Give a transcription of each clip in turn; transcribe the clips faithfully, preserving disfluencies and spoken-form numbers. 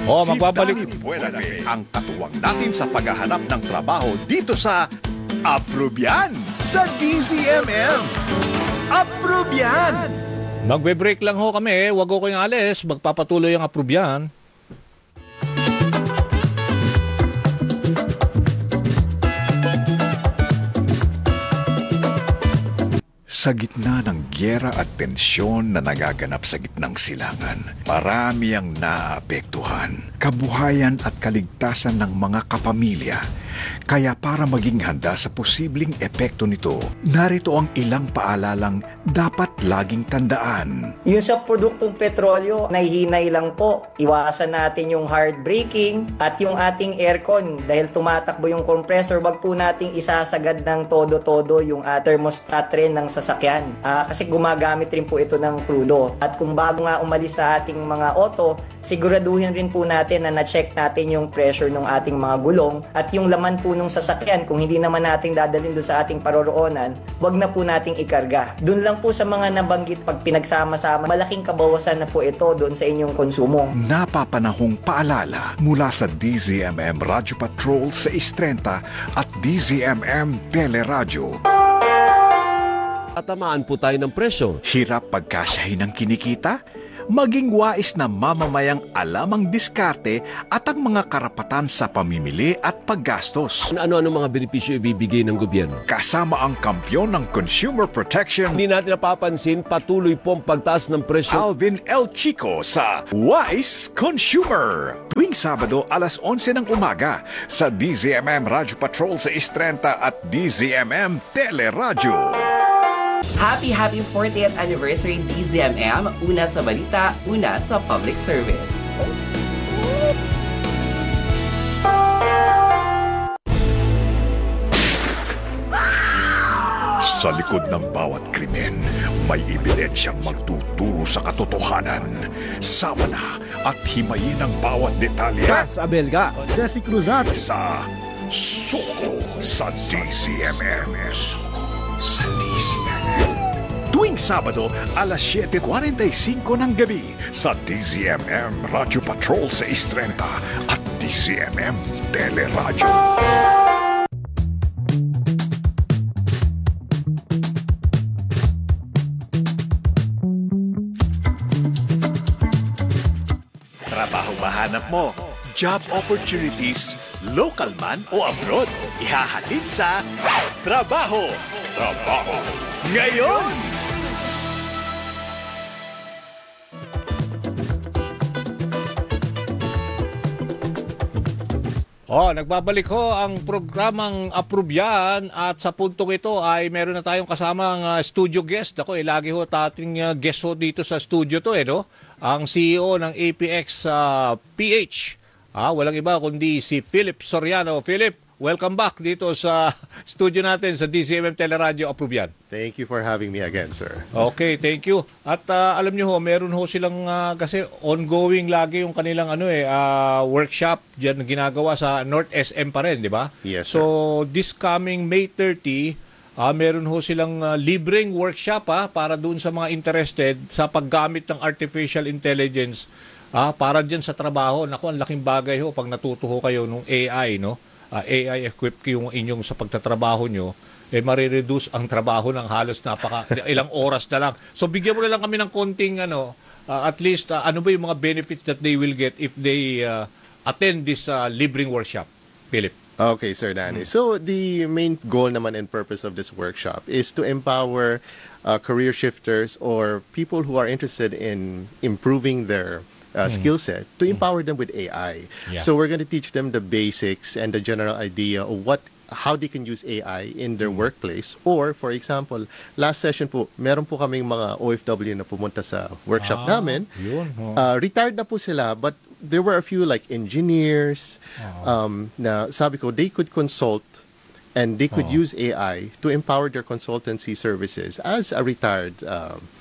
Oh, Si magbabalik. Danny Buenafe ang katuwang natin sa paghahanap ng trabaho dito sa Aprubian sa D Z M M. Aprubian! Magbe-break lang ho kami. Huwag ko kayong alis. Magpapatuloy ang Aprubian. Sa gitna ng gyera at tensyon na nagaganap sa gitnang silangan, marami ang naapektuhan, kabuhayan at kaligtasan ng mga kapamilya. Kaya para maging handa sa posibleng epekto nito, narito ang ilang paalalang dapat laging tandaan. Yung sa produktong petrolyo, nahihinay lang po. Iwasan natin yung hard braking at yung ating aircon. Dahil tumatakbo yung compressor, wag po nating isasagad ng todo-todo yung uh, thermostat rin ng sasakyan. Uh, kasi gumagamit rin po ito ng krudo. At kung bago nga umalis sa ating mga auto, siguraduhin rin po natin na na-check natin yung pressure ng ating mga gulong at yung laman po ng sasakyan. Kung hindi naman natin dadalhin doon sa ating paroroonan, wag na po nating ikarga. Doon lang po sa mga nabanggit, pag pinagsama-sama, malaking kabawasan na po ito doon sa inyong konsumo. Napapanahong paalala mula sa D Z M M Radyo Patrol sa Istrenta at D Z M M Teleradyo. Tatamaan po tayo ng presyo. Hirap pagkasyahin ng kinikita? Maging wais na mamamayang alam ang diskarte at ang mga karapatan sa pamimili at paggastos. Ano-ano mga benepisyo ibibigay ng gobyerno? Kasama ang kampyon ng Consumer Protection, Hindi natin napapansin, patuloy po ang pagtaas ng presyo. Alvin L. Chico sa Wise Consumer. Tuwing Sabado, alas onse ng umaga sa D Z M M Radyo Patrol sa Istrenta at D Z M M Teleradyo. Happy, happy fortieth anniversary D Z M M. Una sa balita, una sa public service. Sa likod ng bawat krimen, may ebidensyang magtuturo sa katotohanan. Sama na at himayin ang bawat detalye. Gas Abelga, Jesse Cruzat, Sa Suko sa D Z M M. Suko sa D Z M M. Tuwing Sabado, alas siyete forty-five ng gabi sa D Z M M Radyo Patrol sa Istrenta at D Z M M Teleradyo. Trabaho ba hanap mo? Job opportunities, local man o abroad? Ihahatid sa Trabaho! Trabaho! Ngayon! Oh, nagbabalik ho ang programang Aprubian at sa puntong ito ay meron na tayong kasamang uh, studio guest. Ako, eh, lagi ho tating uh, guest ho dito sa studio to, eh, no? Ang C E O ng A P X uh, P H. Ah, walang iba kundi si Philip Soriano. Philip, welcome back dito sa studio natin sa D Z M M Teleradyo Aprubian. Thank you for having me again, sir. Okay, thank you. At uh, alam niyo ho, meron ho silang uh, kasi ongoing lagi yung kanilang ano eh uh, workshop diyan ginagawa sa North S M pa rin, di ba? Yes, sir. So, this coming May thirtieth, uh, meron ho silang uh, libreng workshop ha, para doon sa mga interested sa paggamit ng artificial intelligence ah, para diyan sa trabaho. Naku, ang laking bagay ho pag natuto ho kayo nung A I, no? Uh, A I equipped yung inyong sa pagtatrabaho nyo, eh marireduce ang trabaho ng halos napaka ilang oras na lang. So bigyan mo na lang kami ng konting ano, uh, at least uh, ano ba yung mga benefits that they will get if they uh, attend this uh, libreng workshop, Philip? Okay, Sir Danny. So the main goal naman and purpose of this workshop is to empower uh, career shifters or people who are interested in improving their Uh, mm. skill set to empower them with A I. Yeah. So we're going to teach them the basics and the general idea of what how they can use A I in their mm. workplace. Or, for example, last session po, meron po kaming mga O F W na pumunta sa workshop ah, namin. Yun, oh. uh, retired na po sila, but there were a few like engineers oh. um, na sabi ko, they could consult and they could oh. use A I to empower their consultancy services as a retired um,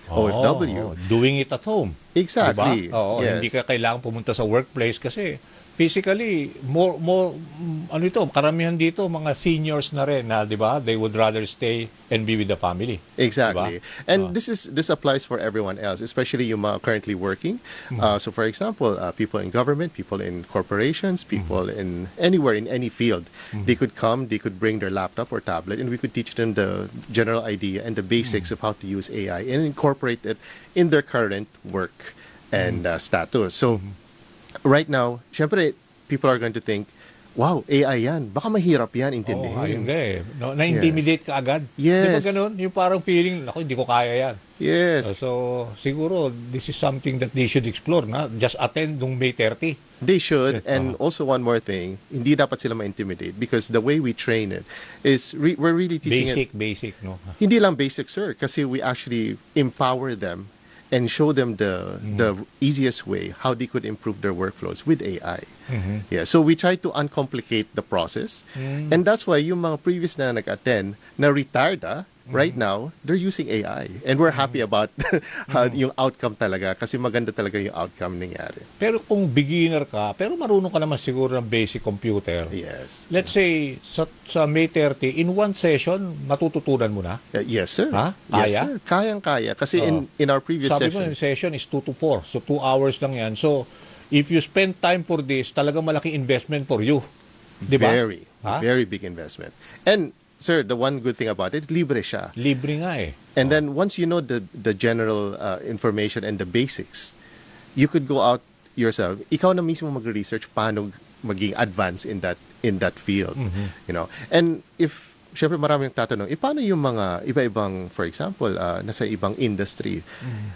O F W. Oo, doing it at home. Exactly. Diba? Oo, Yes. hindi ka kailangan pumunta sa workplace kasi physically, more, more, mm, ano ito, karamihan dito, mga seniors na rin na, di ba, they would rather stay and be with the family. Exactly. Diba? And Ah. this is this applies for everyone else, especially yung mga currently working. Uh, so for example, uh, people in government, people in corporations, people in anywhere in any field, they could come, they could bring their laptop or tablet, and we could teach them the general idea and the basics of how to use A I and incorporate it in their current work and uh, status. So right now, syempre, people are going to think, wow, A I yan. Baka mahirap yan Oo, intindihin. ayun nga eh. No, na-intimidate ka agad. Yes. Di ba ganun? Yung parang feeling, ako, hindi ko kaya yan. Yes. So, siguro, this is something that they should explore, na just attend nung May thirtieth. They should. And also one more thing, hindi dapat sila ma-intimidate because the way we train it is re- we're really teaching Basic, it. basic, no? Hindi lang basic, sir. Kasi we actually empower them and show them the the easiest way how they could improve their workflows with A I. Yeah, so we try to uncomplicate the process. And that's why yung mga previous na nag-attend na retired ah, right now, they're using A I. And we're happy about how, yung outcome talaga kasi maganda talaga yung outcome nangyari. Pero kung beginner ka, pero marunong ka naman siguro ng basic computer. Yes. Let's say, sa, sa May thirtieth, in one session, matututunan mo na. Uh, yes, sir. Ha? Yes, Kaya? sir. Kayang-kaya. Kasi in, in our previous Sabi mo, session, yung session is two to four. So, two hours lang yan. So, if you spend time for this, talagang malaking investment for you. Di ba? very, Ha? very big investment. And, sir, the one good thing about it, libre siya. Libre nga eh. And then once you know the the general uh, information and the basics, you could go out yourself. Ikaw na mismo magre-research paano maging advance in that in that field, you know. And if syempre maraming tatanong, eh, paano yung mga iba-ibang, for example, uh, nasa ibang industry?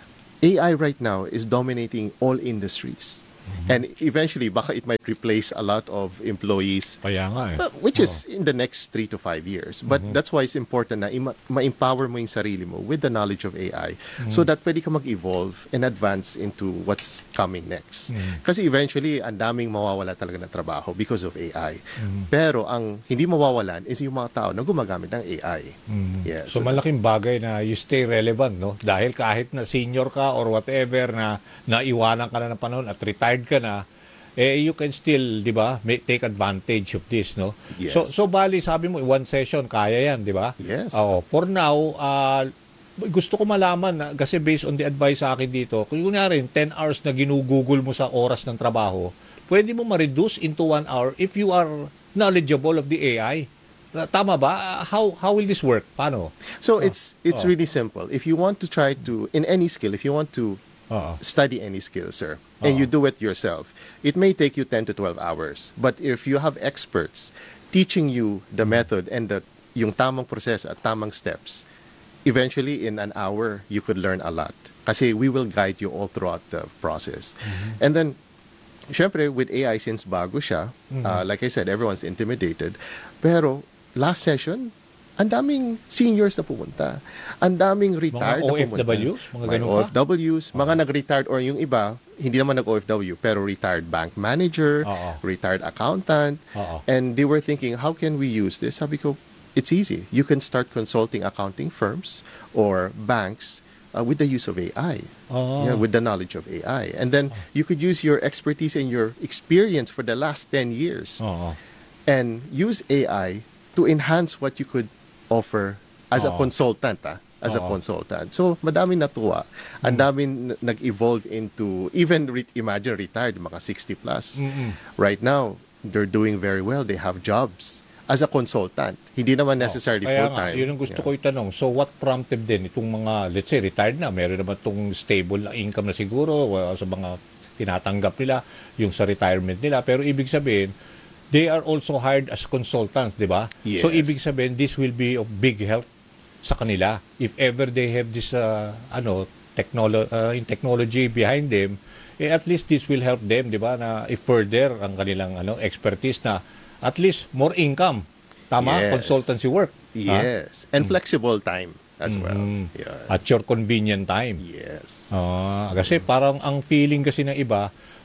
A I right now is dominating all industries. And eventually, baka it might replace a lot of employees, Kaya nga eh. uh, which is in the next three to five years. But that's why it's important na ima- ma-empower mo yung sarili mo with the knowledge of A I so that pwede ka mag-evolve and advance into what's coming next. Kasi eventually, ang daming mawawala talaga ng trabaho because of A I. Pero ang hindi mawawalan is yung mga tao na gumagamit ng A I. Yes. So, malaking bagay na you stay relevant, no? Dahil kahit na senior ka or whatever na naiwanan ka na ng panahon at retired ka na, eh, you can still, di ba, may, take advantage of this, no? Yes. So, so bali, sabi mo, one session, kaya yan, di ba? Yes. Oo. For now, uh, gusto ko malaman, na, kasi based on the advice sa akin dito, kung yun nga rin, ten hours na ginugugol mo sa oras ng trabaho, pwede mo ma-reduce into one hour if you are knowledgeable of the A I. Tama ba? How how will this work? Paano? So it's it's Oh. really simple. If you want to try to, in any skill, if you want to Oo. study any skill, sir, and you do it yourself, it may take you ten to twelve hours. But if you have experts teaching you the method and the yung tamang proseso at tamang steps, eventually in an hour, you could learn a lot. Kasi we will guide you all throughout the process. And then, syempre, with A I, since bago siya, uh, like I said, everyone's intimidated. Pero, last session, ang daming seniors na pumunta. Ang daming retired Mga na O F pumunta. Ws? Mga May ganun O F ba? Ws, mga nag-retired or yung iba, hindi naman nag-O F W, pero retired bank manager, Oo. retired accountant. Oo. And they were thinking, how can we use this? Sabi ko, it's easy. You can start consulting accounting firms or banks uh, with the use of A I. Oh. Yeah, with the knowledge of A I. And then you could use your expertise and your experience for the last ten years Oo. and use A I to enhance what you could offer as a Oo. consultant, ah, as a Oo. consultant. So, madaming natuwa. Ang daming n- nag-evolve into, even re- imagine retired, mga sixty plus. Right now, they're doing very well. They have jobs as a consultant. Hindi naman necessarily Kaya nga, full-time. yun ang gusto Yeah. ko itanong. So what prompted din itong mga, let's say, retired na, meron naman itong stable na income na siguro uh, sa mga tinatanggap nila, yung sa retirement nila. Pero ibig sabihin, they are also hired as consultants, di ba? Yes. So ibig sabihin, this will be of big help sa kanila. If ever they have this, uh, ano, technolo- uh, in technology behind them, eh, at least this will help them, di ba, na i-further ang kanilang ano, expertise na at least more income. Tama? Yes. Consultancy work. Ha? Yes. And flexible time as well. Mm. Yeah. At your convenient time. Yes. Ah, kasi parang ang feeling kasi ng iba,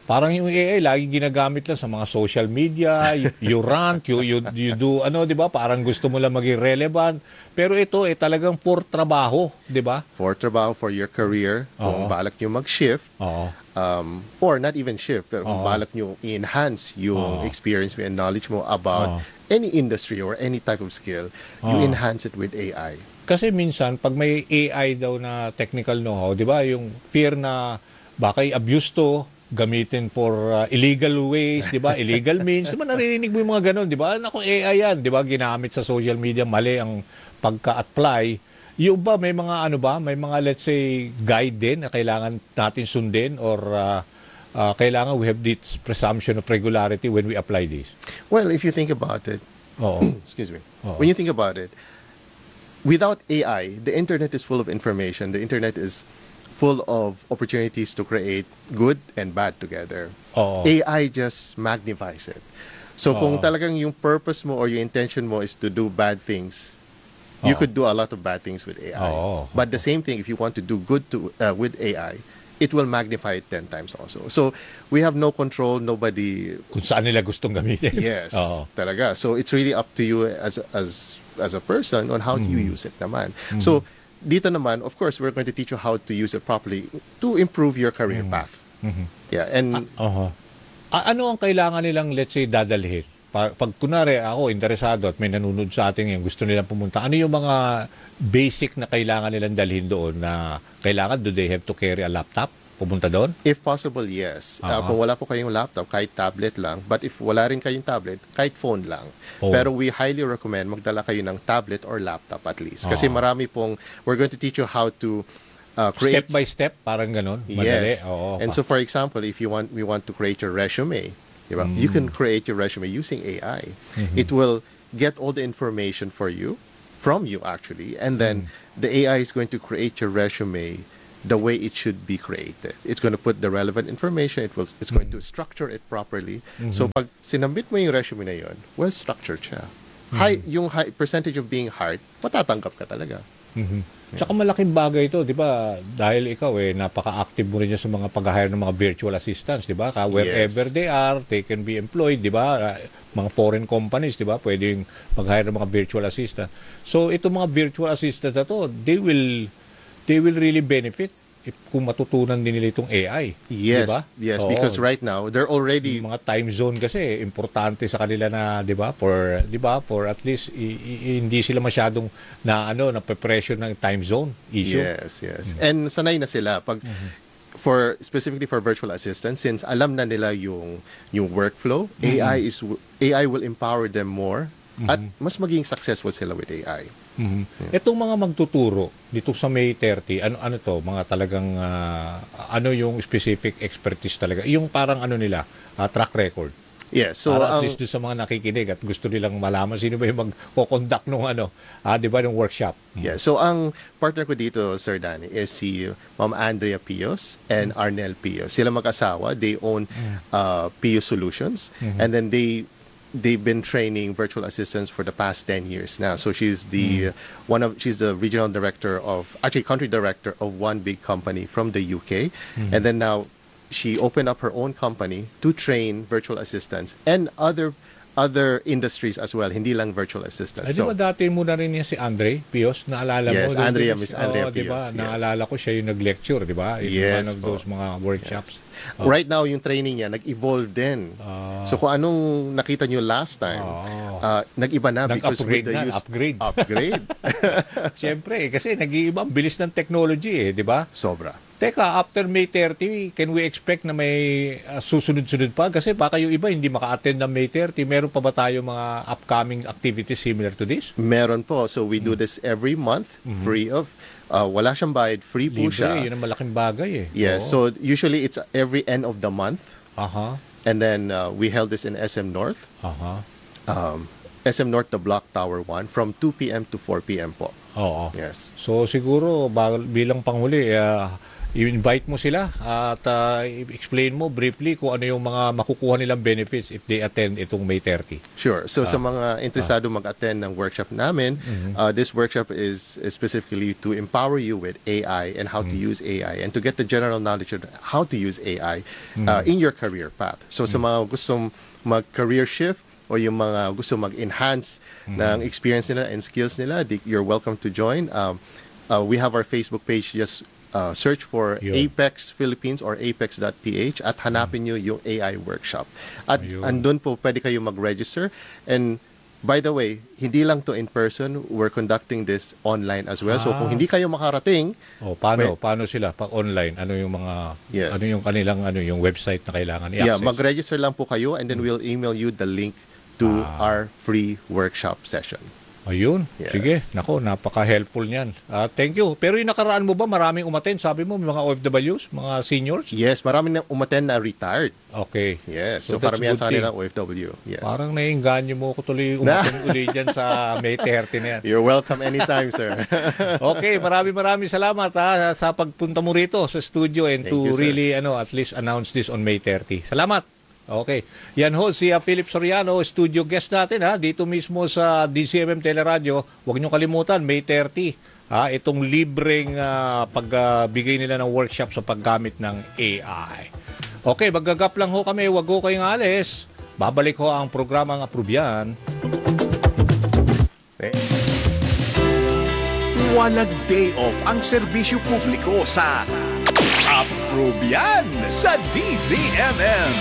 Parang yung A I lagi ginagamit lang sa mga social media, you, you rant, you, you, you do, ano, di ba? Parang gusto mo lang maging relevant. Pero ito, eh, talagang for trabaho, di ba? For trabaho, for your career, kung Oo. balak nyo mag-shift, Oo. um, or not even shift, pero kung Oo. balak nyo i-enhance yung Oo. experience mo and knowledge mo about Oo. any industry or any type of skill, you Oo. enhance it with A I. Kasi minsan, pag may A I daw na technical know-how, di ba? Yung fear na baka i-abuse to, gamitin for uh, illegal ways, di ba? Illegal means. Di ba naririnig mo yung mga ganun, di ba? Naku, A I yan, di ba? Ginamit sa social media, mali ang pagka-apply. Yung ba, may mga ano ba? May mga, let's say, guide din na kailangan natin sundin or uh, uh, kailangan we have this presumption of regularity when we apply this? Well, if you think about it, Oo. excuse me, Oo. when you think about it, without A I, the internet is full of information. The internet is full of opportunities to create good and bad together. Oo. A I just magnifies it. So kung Oo. talagang yung purpose mo or yung intention mo is to do bad things, you Oo. could do a lot of bad things with A I. Oo. But the same thing, if you want to do good to uh, with A I, it will magnify it ten times also. So we have no control, nobody. Kung saan nila gustong gamitin. Yes, Oo. talaga. So it's really up to you as as as a person on how you use it naman. So dito naman, of course, we're going to teach you how to use it properly to improve your career path. Yeah, and Oho. A- ano ang kailangan nilang, let's say, dadalhin? Pa- pag kunwari ako, interesado at may nanunod sa atin ngayon, gusto nilang pumunta, ano yung mga basic na kailangan nilang dalhin doon na kailangan, do they have to carry a laptop? Pumunta doon? if possible, yes. Uh, Oo. kung wala po kayong laptop, kahit tablet lang. But if wala rin kayong tablet, kahit phone lang. Phone. Pero we highly recommend magdala kayo ng tablet or laptop at least. Kasi Oo. marami pong, we're going to teach you how to uh, create. Step by step, parang ganun? Madali? Yes. Oo. And so for example, if you want we want to create your resume, diba? You can create your resume using A I. It will get all the information for you, from you actually, and then the A I is going to create your resume the way it should be created. It's going to put the relevant information, it will it's going to structure it properly. So pag sinabit mo yung resume na yun, well structured siya. High, yung high percentage of being hard, matatanggap ka talaga. Tsaka malaking bagay ito, di ba? Dahil ikaw eh, napaka-active mo rin yan sa mga pag-hire ng mga virtual assistants, di ba? Ka wherever Yes. they are, they can be employed, di ba? Uh, Mga foreign companies, di ba? Pwedeng mag-hire ng mga virtual assistant. So, itong mga virtual assistants na to, they will, they will really benefit if, kung matutunan din nila itong A I. Yes, di ba? yes, Oo. because right now they're already Yung mga time zone kasi importante sa kanila na 'di ba for 'di ba for at least i- i- hindi sila masyadong na ano na pressure ng time zone issue. Yes, yes. And sanay na sila pag for specifically for virtual assistants, since alam na nila yung yung workflow, A I is A I will empower them more at mas maging successful sila with A I. Mhm. Itong mga magtuturo dito sa May thirty, ano ano to, mga talagang ah, ano yung specific expertise talaga. Yung parang ano nila, ah, track record. Yes, so Para at ang least doon sa mga nakikinig at gusto nilang malaman sino ba yung magko-conduct nung ano, ah, 'di ba, ng workshop. yeah, so ang partner ko dito, Sir Danny, is si Ma'am Andrea Pios and Arnel Pios. Sila mag-asawa, they own uh, Pios Solutions, and then they they've been training virtual assistants for the past ten years now. So she's the one of she's the regional director of actually country director of one big company from the U K, and then now she opened up her own company to train virtual assistants and other other industries as well, hindi lang virtual assistants. Ay, di ba dati muna rin niya si Andre Pios, naalala Yes, mo? Andrea, Di ba? Miss Andrea Oo, di ba? Pios, yes. Naalala ko siya yung nag-lecture, di ba? In Yes, one of po. those mga workshops. Right now, yung training niya, nag-evolve din. Ah. So, kung anong nakita nyo last time, uh, nag-iba na because with Nag-upgrade the na, use... upgrade. Upgrade. Siyempre, eh, kasi nag-iiba, ang bilis ng technology eh, di ba? Sobra. Teka, after May thirty, can we expect na may uh, susunod-sunod pa? Kasi baka yung iba hindi maka-attend ng May thirty. Meron pa ba tayo mga upcoming activities similar to this? Meron po. So, we do this every month, free of... Uh, wala siyang bayad, free po Libre, siya. yun ang malaking bagay eh. Yes, Oo. so usually it's every end of the month. Aha, And then uh, we held this in S M North. aha. Um, S M North, the Block Tower one, from two p.m. to four p.m. po. Oo. Yes. So siguro ba- bilang panghuli, uh, i-invite mo sila at uh, explain mo briefly kung ano yung mga makukuha nilang benefits if they attend itong May thirty. Sure. So sa mga interesado mag-attend ng workshop namin, uh, this workshop is, is specifically to empower you with A I and how to use A I and to get the general knowledge of how to use A I uh, in your career path. So sa mga gustong mag-career shift o yung mga gusto mag-enhance ng experience nila and skills nila, di- you're welcome to join. Um, uh, we have our Facebook page. Just uh, search for Yun. Apex Philippines or apex dot p h at hanapin nyo yung A I workshop. At Ayun. andun po pwede kayo mag-register. And by the way, hindi lang to in person, we're conducting this online as well. So Ah. kung hindi kayo makarating, O paano Wait. paano sila pag online? Ano yung mga Yeah. ano yung kanilang ano yung website na kailangan i-access? yeah, mag-register lang po kayo and then we'll email you the link to our free workshop session. Ayun. Yes. Sige. Nako, napaka-helpful niyan. Ah, thank you. Pero yung nakaraan mo ba maraming umattend? Sabi mo may mga O F W s, mga seniors? Yes, marami na umattend na retired. Okay. Yes, so, So that's karamihan good sa thing. kanila O F W. Yes. Parang naiinganyo mo ko tuloy umattend uli dyan sa May thirty na yan. You're welcome anytime, sir. Okay, maraming maraming salamat ha, sa pagpunta mo rito sa studio and Thank to you, sir. really ano at least announce this on May thirty. Salamat. Okay. Yan ho si uh, Philip Soriano, studio guest natin ha, dito mismo sa D C M M Teleradio. Huwag niyo kalimutan, May thirty. Ha, itong libreng uh, pagbigay nila ng workshop sa paggamit ng A I. Okay, maggagap lang ho kami, wag ho kayong alis. Babalik ho ang programang Aprubyan. Walang day off ang serbisyo publiko sa Aprubyan sa D Z M M.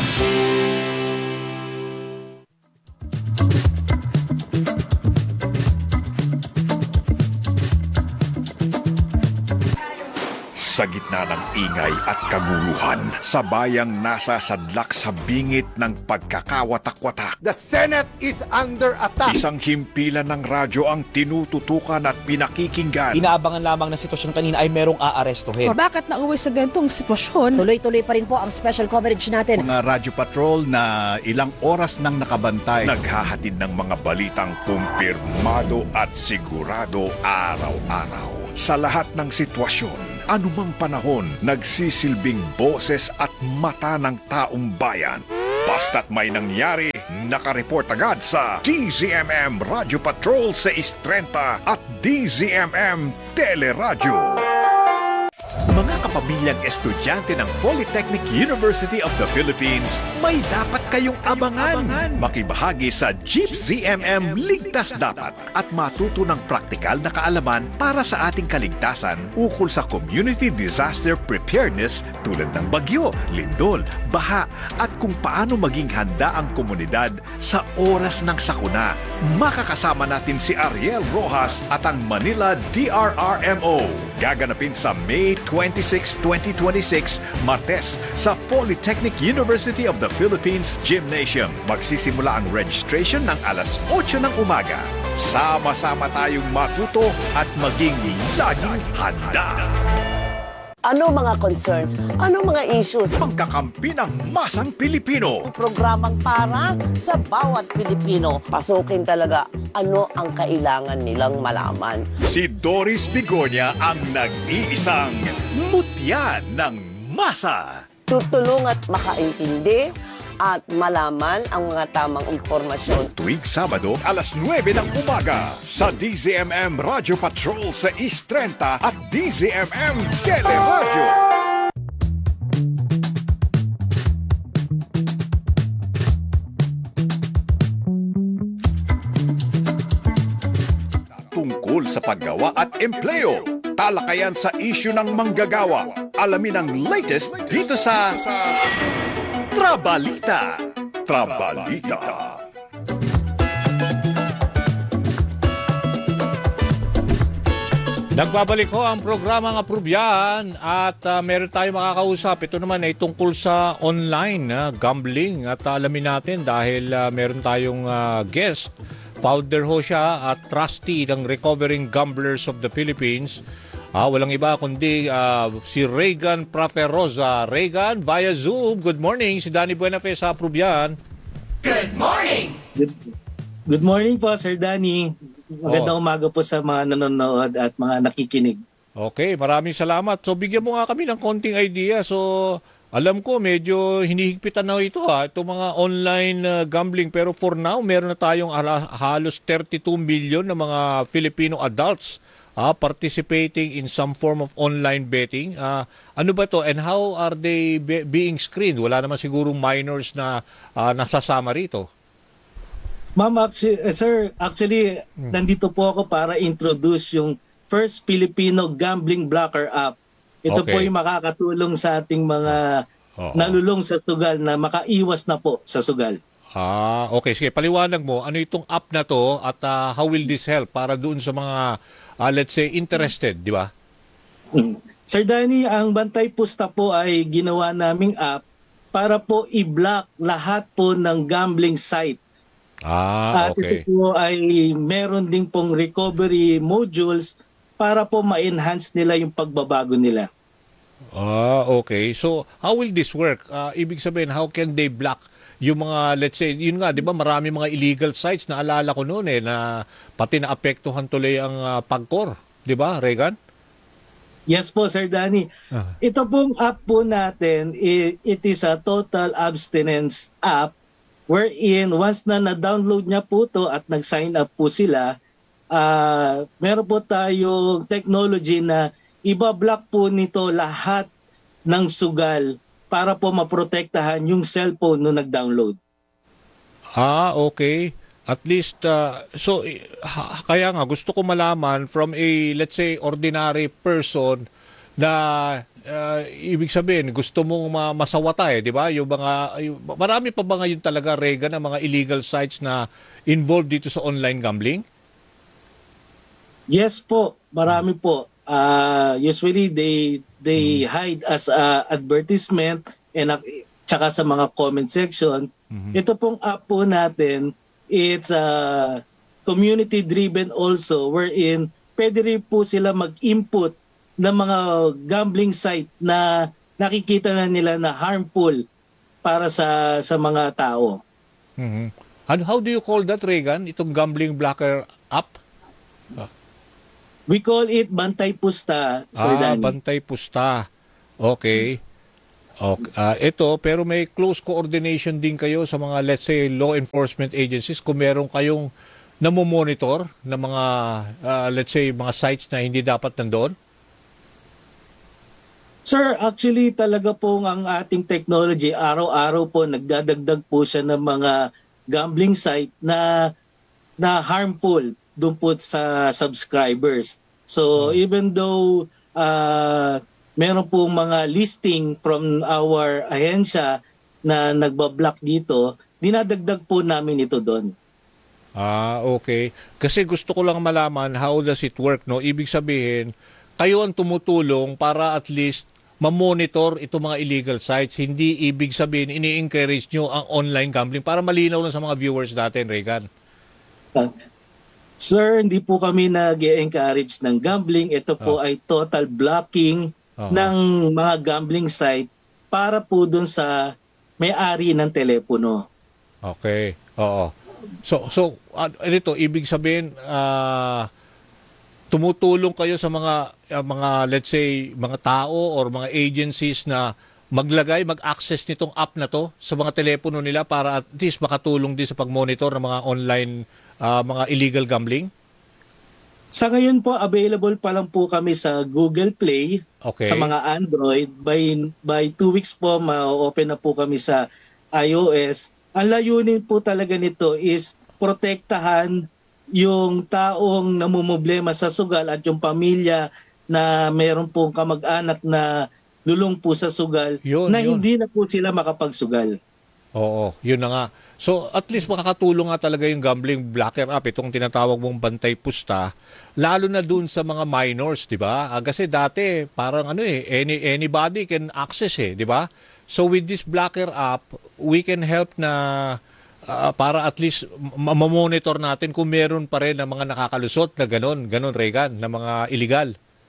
Sa gitna ng ingay at kaguluhan, sa bayang nasa sadlak sa bingit ng pagkakawatak-watak. The Senate is under attack. Isang himpilan ng radyo ang tinututukan at pinakikinggan. Inaabangan lamang na sitwasyon kanina ay merong aarestuhin. Bakit nauwi sa ganitong sitwasyon? Tuloy-tuloy pa rin po ang special coverage natin. Mga radyo patrol na ilang oras nang nakabantay. Naghahatid ng mga balitang kumpirmado at sigurado araw-araw. Sa lahat ng sitwasyon, anumang panahon, nagsisilbing boses at mata ng taong bayan. Basta't may nangyari, nakareport agad sa D Z M M Radio Patrol sa Istrenta at D Z M M Teleradyo. Mga kapamilyang estudyante ng Polytechnic University of the Philippines, may dapat kayong abangan. Makibahagi sa Jeep Z M M Ligtas Dapat at matuto ng praktikal na kaalaman para sa ating kaligtasan ukol sa community disaster preparedness tulad ng bagyo, lindol, baha at kung paano maging handa ang komunidad sa oras ng sakuna. Makakasama natin si Ariel Rojas at ang Manila D R R M O. Gaganapin sa May twenty-sixth, twenty twenty-six, Martes sa Polytechnic University of the Philippines Gymnasium. Magsisimula ang registration ng alas otso ng umaga. Sama-sama tayong matuto at maging laging handa. Ano mga concerns? Ano mga issues? Pangkakampi ng masang Pilipino. Programang para sa bawat Pilipino. Pasukin talaga ano ang kailangan nilang malaman. Si Doris Bigonya ang nag-iisang mutya ng masa. Tutulong at makaintindi at malaman ang mga tamang impormasyon. Tuwing Sabado, alas nuwebe ng umaga sa D Z M M Radio Patrol sa Istrenta at D Z M M Teleradio. Tungkol sa paggawa at empleo, talakayan sa isyu ng manggagawa. Alamin ang latest dito sa Trabalita. Trabalita. Nagbabalik ho ang programang Aprubyan at uh, meron tayo makakausap. Ito naman ay tungkol sa online uh, gambling at uh, alamin natin dahil uh, meron tayong uh, guest. Founder ho siya at trustee ng Recovering Gamblers of the Philippines. Ah, walang iba kundi uh, si Regan Praferoza. Regan, via Zoom. Good morning. Si Danny Buenafe sa Aprubyan. Good morning! Good, good morning po, Sir Danny. Magandang Oh. umaga po sa mga nanonood at mga nakikinig. Okay, maraming salamat. So bigyan mo nga kami ng konting idea. So alam ko medyo hinihigpitan na ito ha, itong mga online uh, gambling. Pero for now, meron na tayong ala- halos thirty-two million na mga Filipino adults uh, participating in some form of online betting. Uh, ano ba to and how are they be- being screened? Wala naman sigurong minors na uh, nasasama rito. Ma'am, actually, uh, sir, actually, hmm. nandito po ako para introduce yung first Filipino gambling blocker app. Ito okay. po yung makakatulong sa ating mga Oo. nalulong sa sugal na makaiwas na po sa sugal. Ah, okay. Sige, paliwanag mo, ano itong app na to at uh, how will this help para doon sa mga, uh, let's say, interested, di ba? Hmm. Sir Danny, ang Bantay Pusta po ay ginawa naming app para po i-block lahat po ng gambling site. Ah, okay. At ito po ay meron din pong recovery modules para po ma-enhance nila yung pagbabago nila. Ah, okay. So, how will this work? Uh, ibig sabihin, how can they block yung mga, let's say, yun nga, di ba, marami mga illegal sites na alala ko noon eh, na pati naapektuhan tuloy ang uh, pagkor. Di ba, Regan? Yes po, Sir Danny. Uh-huh. Ito pong app po natin, it, it is a total abstinence app wherein once na na-download niya po to at nag-sign up po sila, Uh, meron po tayong technology na iba-block po nito lahat ng sugal para po maprotektahan yung cellphone no nag-download. Ah, okay. At least, uh, so, ha, kaya nga gusto ko malaman from a, let's say, ordinary person na uh, ibig sabihin, gusto mong ma- masawata eh, di ba? Yung mga, yung, marami pa ba ngayon talaga, Regan, ng mga illegal sites na involved dito sa online gambling? Yes po, marami po. Uh, usually they they mm-hmm. hide as a advertisement and uh, tsaka sa mga comment section. Mm-hmm. Ito pong app po natin, it's uh, community driven also wherein pwede rin po sila mag-input ng mga gambling site na nakikita na nila na harmful para sa sa mga tao. Mm-hmm. And how do you call that, Regan? Itong gambling blocker app? Ah. We call it Bantay Pusta, Sir Ah, Danny. Bantay Pusta. Okay. Okay. Uh, ito, pero may close coordination din kayo sa mga, let's say, law enforcement agencies kung meron kayong namomonitor na mga, uh, let's say, mga sites na hindi dapat nandoon? Sir, actually talaga po ang ating technology, araw-araw po nagdadagdag po siya ng mga gambling site na na harmful doon po sa subscribers. So even though uh, meron po mga listing from our ahensya na nagbablock dito, dinadagdag po namin ito doon. Ah, okay. Kasi gusto ko lang malaman how does it work, no? Ibig sabihin, kayo ang tumutulong para at least ma-monitor itong mga illegal sites. Hindi ibig sabihin, ini-encourage nyo ang online gambling para malinaw lang sa mga viewers natin, Regan. Uh, Sir, hindi po kami nag-encourage ng gambling. Ito po oh. ay total blocking oh. ng mga gambling site para po dun sa may-ari ng telepono. Okay. Oo. So, so uh, ito, ibig sabihin, uh, tumutulong kayo sa mga, uh, mga, let's say, mga tao or mga agencies na maglagay, mag-access nitong app na to sa mga telepono nila para at least makatulong din sa pag-monitor ng mga online Uh, mga illegal gambling? Sa ngayon po, available pa lang po kami sa Google Play, okay. sa mga Android. By by two weeks po, ma-open na po kami sa iOS. Ang layunin po talaga nito is protektahan yung taong namumblema sa sugal at yung pamilya na mayroon pong kamag-anak na lulong po sa sugal yun, na yun. Hindi na po sila makapagsugal. Oo, yun na nga. So at least makakatulong nga talaga yung gambling blocker app, itong tinatawag mong Bantay Pusta, lalo na dun sa mga minors, di ba? Ah, kasi dati parang ano eh, any, anybody can access eh, di ba? So with this blocker app, we can help na uh, para at least mamonitor natin kung meron pa rin na mga nakakalusot na ganon, ganon Regan, na mga illegal.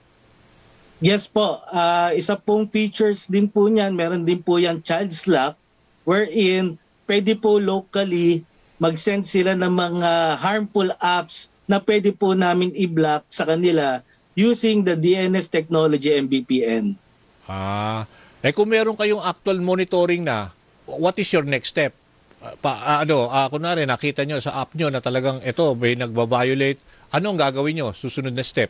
Yes po, uh, isa pong features din po niyan, meron din po yan child's lock, wherein pwede po locally mag-send sila ng mga harmful apps na pwede po namin i-block sa kanila using the D N S technology and V P N. Ah, eh kung meron kayong actual monitoring na, what is your next step? Uh, pa, uh, ano, uh, kunwari nakita nyo sa app nyo na talagang ito, may nagbabiolate, ano ang gagawin nyo? Susunod na step?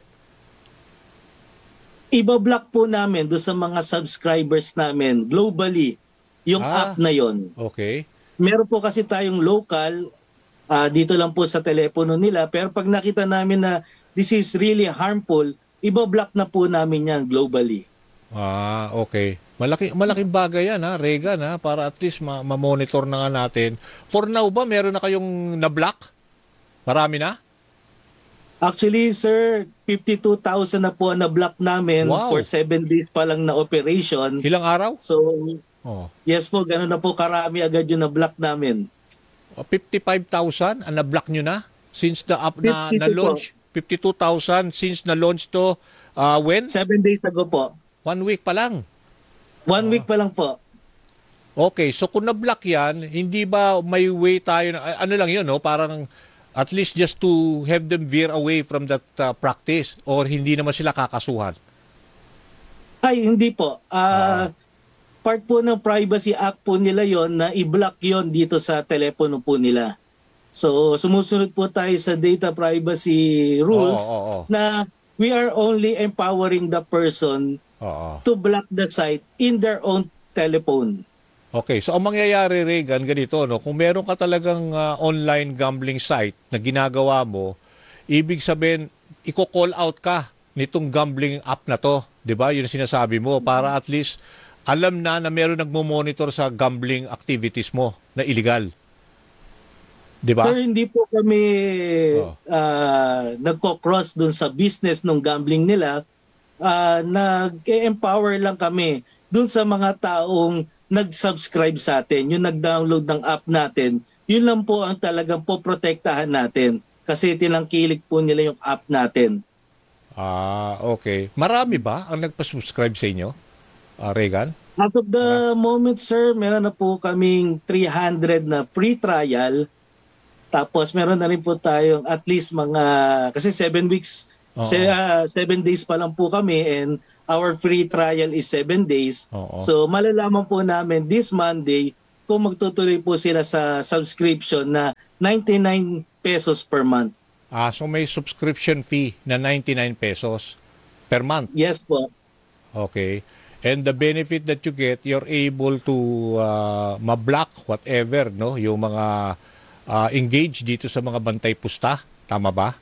Iba-block po namin doon sa mga subscribers namin globally yung Ah, app na yon. Okay. Meron po kasi tayong local ah, dito lang po sa telepono nila, pero pag nakita namin na this is really harmful, iba-block na po namin yan globally. Ah, okay. Malaki, malaking bagay yan, ha, Regan, ha, para at least ma- ma-monitor na nga natin. For now ba, meron na kayong na-block? Marami na? Actually, sir, fifty-two thousand na po ang na-block namin Wow. for seven days pa lang na operation. Ilang araw? So, Oh. yes po, ganun na po karami agad yung na-block namin. fifty-five thousand ang na-block nyo na since the app na, fifty-two na-launch? fifty-two thousand since na-launch to uh, when? Seven days ago po. One week pa lang. One week pa lang po. Okay, so kung na-block yan, hindi ba may way tayo na, ano lang yun, no? Parang at least just to have them veer away from that uh, practice or hindi naman sila kakasuhan? Ay, hindi po. Ah, part po ng Privacy Act po nila yon na i-block yon dito sa telepono po nila. So, sumusunod po tayo sa data privacy rules Oo, oo, oo. na we are only empowering the person Oo. to block the site in their own telephone. Okay, so ang mangyayari, Regan, ganito, no? Kung meron ka talagang uh, online gambling site na ginagawa mo, ibig sabihin, i-call out ka nitong gambling app na to. Di ba? Yun ang sinasabi mo. Para at least alam na na meron nagmo-monitor sa gambling activities mo na illegal. Di ba? Sir, hindi po kami Oh. ah, nagko-cross dun sa business ng gambling nila. Ah, nag-empower lang kami dun sa mga taong nag-subscribe sa atin, yung nag-download ng app natin. Yun lang po ang talagang poprotektahan natin kasi tinangkilik po nila yung app natin. Ah, okay. Marami ba ang nagpa-subscribe sa inyo, uh, Regan? As of the moment, sir, meron na po kaming three hundred na free trial. Tapos meron na rin po tayong at least mga, kasi seven weeks, Oo. se, ah, seven days pa lang po kami and our free trial is seven days. Oo. So malalaman po namin this Monday kung magtutuloy po sila sa subscription na ninety-nine pesos per month. Ah, so may subscription fee na ninety-nine pesos per month. Yes po. Okay. And the benefit that you get, you're able to uh, ma-block whatever, no? Yung mga uh, engage dito sa mga bantay pusta. Tama ba?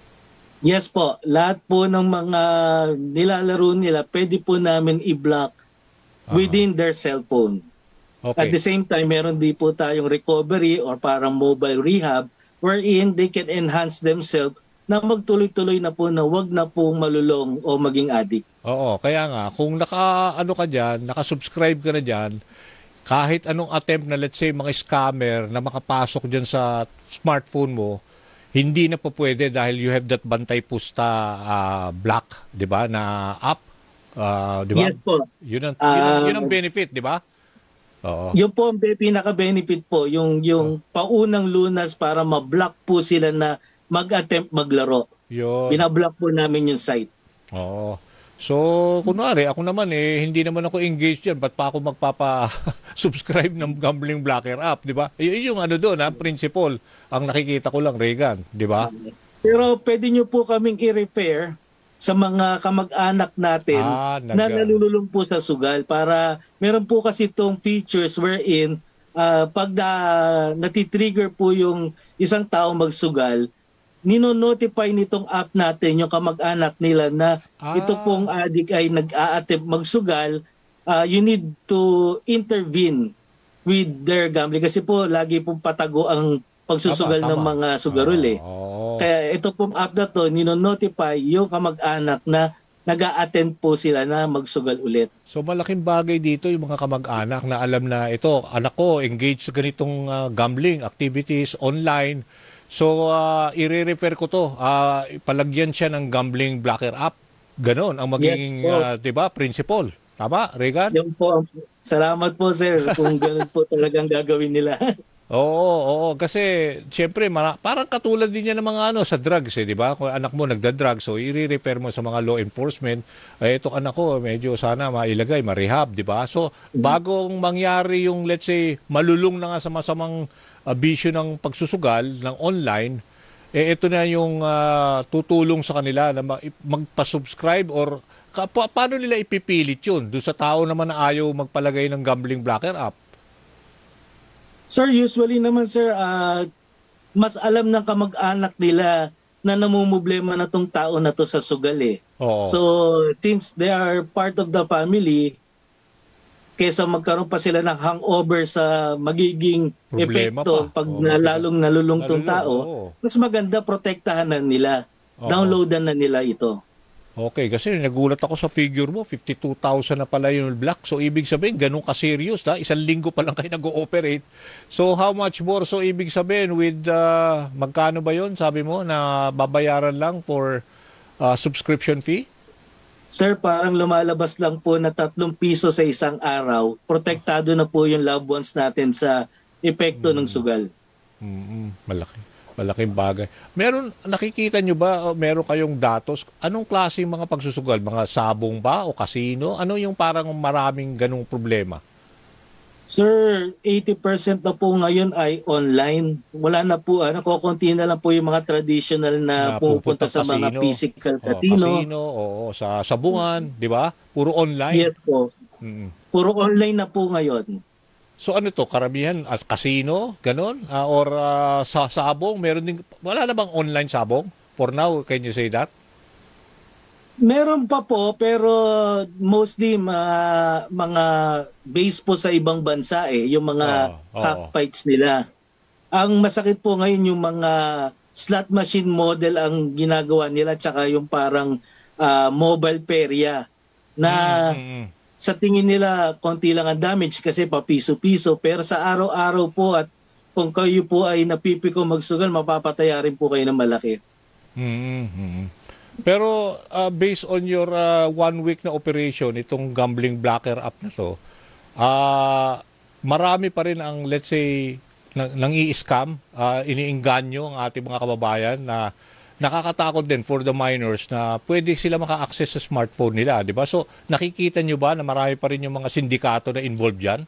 Yes po. Lahat po ng mga nilalaro nila, pwede po namin i-block within their cellphone. Okay. At the same time, meron din po tayong recovery or parang mobile rehab wherein they can enhance themselves na magtuloy-tuloy na po na wag na pong malulong o maging addict. Oo, kaya nga, kung naka, ano ka dyan, nakasubscribe ka na dyan, kahit anong attempt na, let's say, mga scammer na makapasok dyan sa smartphone mo, hindi na po pwede dahil you have that bantay pusta uh, block, di ba, na app. Uh, di ba? Yes po. Yun ang, yun ang, Ah, yun ang benefit, di ba? Oo. Yun po ang pinaka-benefit po, yung, yung paunang lunas para ma-block po sila na mag-attempt maglaro. Yun. Binablock po namin yung site. Oo. So, kunwari, ako naman eh, hindi naman ako engaged dyan. Ba't pa ako magpapa-subscribe ng gambling blocker app, di ba? Y- yung ano doon, ha, principle. Ang nakikita ko lang, Regan, di ba? Pero pwede nyo po kaming i-repair sa mga kamag-anak natin Ah, nag- na nalululong po sa sugal para meron po kasi itong features wherein ah, pag na, natitrigger po yung isang tao magsugal, nino-notify nitong app natin yung kamag-anak nila na Ah. ito pong addict ay nag-a-attempt magsugal, ah, you need to intervene with their gambling kasi po lagi pong patago ang pagsusugal Tama, ng tama. mga sugarol eh. Oo. Kaya ito pong app na to, nino-notify yung kamag-anak na nag-a-attend po sila na magsugal ulit. So malaking bagay dito yung mga kamag-anak na alam na ito, anak ko engaged sa ganitong ah, gambling activities online. So uh, i-refer ko to, uh, palagyan siya ng gambling blocker app. Ganon ang magiging, Yes, po. ah, 'di ba, principle. Tama, Regan? Yung po, salamat po sir kung ganun po talagang gagawin nila. Oo, oo. Kasi, siyempre, mara- parang katulad din yan ng mga ano, sa drugs, eh, di ba? Kung anak mo nagda-drugs, so i-refer mo sa mga law enforcement, eh, itong anak ko, medyo sana mailagay, ma-rehab, di ba? So, bagong mangyari yung, let's say, malulung na nga sa masamang uh, bisyo ng pagsusugal, ng online, eh, ito na yung uh, tutulong sa kanila na ma- magpa-subscribe or ka- pa- paano nila ipipilit yun? Doon sa tao naman na ayaw magpalagay ng gambling blocker app. Sir, usually naman sir, uh, mas alam ng kamag-anak nila na namumblema na tong tao na to sa sugal eh. Oo. So, since they are part of the family, kesa magkaroon pa sila ng hangover sa magiging Problema epekto pa. pag Oo, na, lalong nalulung tong nalulung, tao, oo. mas maganda protektahan na nila. Oo. Downloadan na nila ito. Okay, kasi nagulat ako sa figure mo, fifty-two thousand na pala yung block. So, ibig sabihin, ganun ka-serious, ha? Isang linggo pa lang kayo nag-ooperate. So, how much more? So, ibig sabihin, with, uh, magkano ba yon sabi mo, na babayaran lang for uh, subscription fee? Sir, parang lumalabas lang po na tatlong piso sa isang araw. Protektado na po yung loved ones natin sa epekto ng sugal. Mm-hmm. Malaki. Malaking bagay. Meron, nakikita nyo ba, o meron kayong datos? Anong klase mga pagsusugal? Mga sabong ba o kasino? Ano yung parang maraming ganung problema? Sir, eighty percent na po ngayon ay online. Wala na po, ano, kukunti na lang po yung mga traditional na, Na pupunta pupunta sa mga casino. physical O, casino. casino, oo, sa sabungan, di ba? Puro online. Yes po. Mm. Puro online na po ngayon. So ano to, karamihan, uh, casino, ganun? Uh, or uh, sa sabong, meron din, wala na bang online sabong? For now, can you say that? Meron pa po, pero mostly ma- mga base po sa ibang bansa eh, yung mga Oo, oo. cockfights nila. Ang masakit po ngayon yung mga slot machine model ang ginagawa nila, tsaka yung parang ah, mobile perya na Mm-hmm. sa tingin nila konti lang ang damage kasi pa piso-piso, pero sa araw-araw po at kung kayo po ay napipiko magsugal, mapapataya rin po kayo ng malaki. Mm-hmm. Pero uh, based on your uh, one week na operation, itong gambling blocker app na to, uh, marami pa rin ang, let's say, nang, nang i-scam, uh, iniinganyo ang ating mga kababayan na nakakatakot din for the minors na pwede sila maka-access sa smartphone nila, di ba? So, nakikita nyo ba na marami pa rin yung mga sindikato na involved dyan?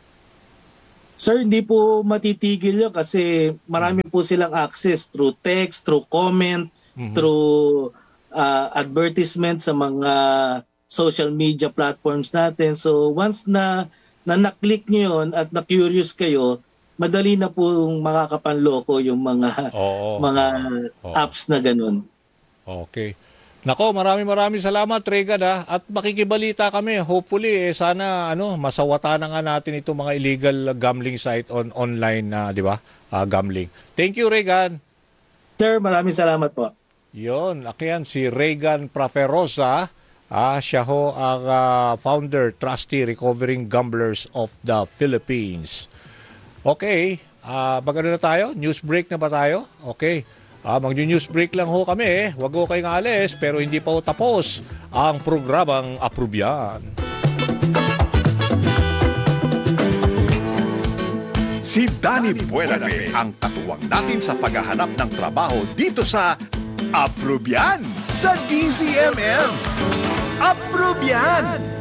Sir, hindi po matitigil yun kasi marami po silang access through text, through comment, Mhm. through uh, advertisement sa mga social media platforms natin. So once na, na na-click nyo yun at na-curious kayo, madali na po makakapanloko yung mga Oo. mga Oo. apps na ganun. Okay. Nako, maraming maraming salamat, Regan, ha? At makikibalita kami. Hopefully, eh, sana ano, masawata na nga natin itong mga illegal gambling site on online na, di ba? Ah, gambling. Thank you, Regan. Sir, maraming salamat po. Yon, akiyan si Regan Praferosa. Ah, siya ho ang ah, founder, trustee, Recovering Gamblers of the Philippines. Okay, ah, magano na tayo? News break na ba tayo? Okay. Ah, mag-news break lang ho kami. Eh. Huwag ho kayong alis, pero hindi pa ho tapos ang programang Aprobyan. Si Danny Buenafe ang katuwang natin sa paghahanap ng trabaho dito sa Aprobyan sa D Z M M. Aprobyan!